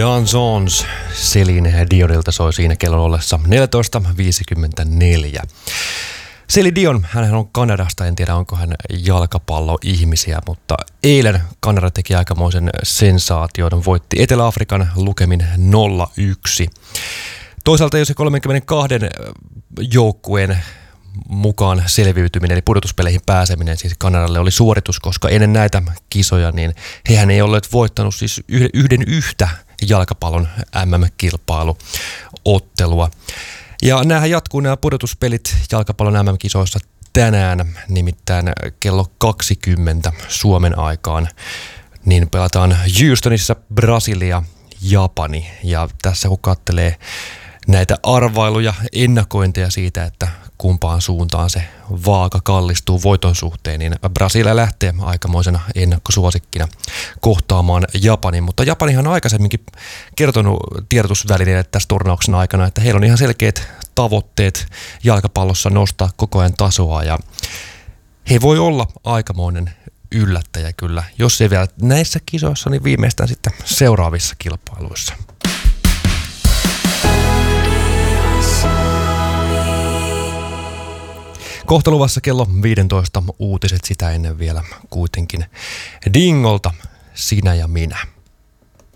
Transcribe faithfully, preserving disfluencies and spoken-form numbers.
Dansons Céline Dionilta soi siinä kellon ollessa neljätoista viisikymmentäneljä. Céline Dion, hän on Kanadasta, en tiedä onko hän jalkapalloihmisiä, mutta eilen Kanada teki aikamoisen sensaation, voitti Etelä-Afrikan lukemin nolla yksi. Toisaalta jo se kolmekymmentäkaksi joukkueen mukaan selviytyminen, eli pudotuspeleihin pääseminen siis Kanadalle oli suoritus, koska ennen näitä kisoja niin hehän ei olleet voittanut siis yhden yhtä jalkapallon M M-kilpailuottelua. Ja näähän jatkuu nämä pudotuspelit jalkapallon M M-kisoissa tänään, nimittäin kello kaksikymmentä Suomen aikaan, niin pelataan Houstonissa Brasilia, Japani. Ja tässä kun katselee näitä arvailuja, ennakointeja siitä, että kumpaan suuntaan se vaaka kallistuu voiton suhteen, niin Brasilia lähtee aikamoisena ennakkosuosikkina kohtaamaan Japanin. Mutta Japanihan on aikaisemminkin kertonut tiedotusvälineille tässä turnauksen aikana, että heillä on ihan selkeät tavoitteet jalkapallossa nostaa koko ajan tasoa, ja he voi olla aikamoinen yllättäjä kyllä, jos ei vielä näissä kisoissa, niin viimeistään sitten seuraavissa kilpailuissa. Kohta luvassa kello viisitoista uutiset, sitä ennen vielä kuitenkin Dingolta Sinä ja minä.